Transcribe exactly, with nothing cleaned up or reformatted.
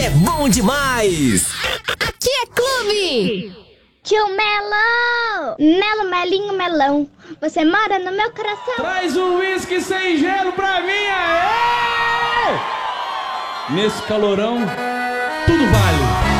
é bom demais. Aqui é Clube. Tio Melão, Melo, Melinho, Melão, você mora no meu coração. Traz um uísque sem gelo pra mim, aê! Nesse calorão, tudo vale.